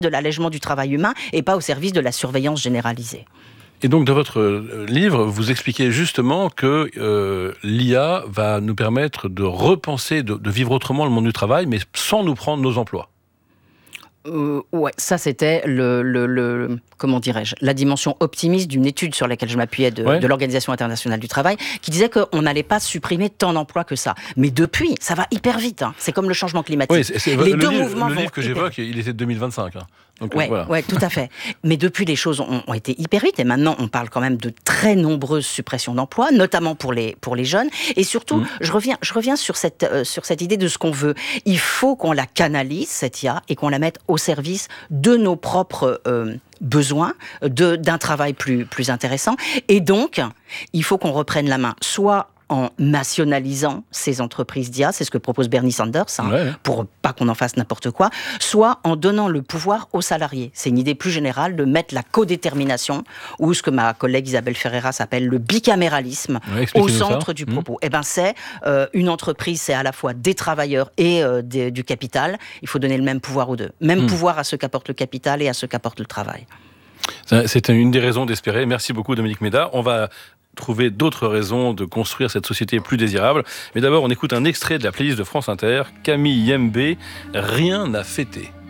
de l'allègement du travail humain et pas au service de la surveillance généralisée. Et donc, dans votre livre, vous expliquez justement que l'IA va nous permettre de repenser, de vivre autrement le monde du travail, mais sans nous prendre nos emplois. Ouais, ça c'était comment dirais-je, la dimension optimiste d'une étude sur laquelle je m'appuyais de l'Organisation internationale du travail, qui disait qu'on n'allait pas supprimer tant d'emplois que ça. Mais depuis, ça va hyper vite. Hein. C'est comme le changement climatique. Oui, les deux mouvements le livre que j'évoque, il était de 2025. Hein. Donc, voilà. Tout à fait. Mais depuis, les choses ont été hyper vite. Et maintenant, on parle quand même de très nombreuses suppressions d'emplois, notamment pour les jeunes. Et surtout, je reviens sur cette idée de ce qu'on veut. Il faut qu'on la canalise, cette IA, et qu'on la mette au service de nos propres besoins, d'un travail plus intéressant. Et donc, il faut qu'on reprenne la main, soit en nationalisant ces entreprises d'IA, c'est ce que propose Bernie Sanders, pour pas qu'on en fasse n'importe quoi, soit en donnant le pouvoir aux salariés. C'est une idée plus générale de mettre la codétermination, ou ce que ma collègue Isabelle Ferreira s'appelle le bicaméralisme, au centre du propos. Eh ben, c'est une entreprise, c'est à la fois des travailleurs et du capital. Il faut donner le même pouvoir aux deux. Même pouvoir à ceux qu'apporte le capital et à ceux qu'apporte le travail. C'est une des raisons d'espérer. Merci beaucoup, Dominique Méda. On va trouver d'autres raisons de construire cette société plus désirable. Mais d'abord, on écoute un extrait de la playlist de France Inter, Camille Yembe, Rien à fêter.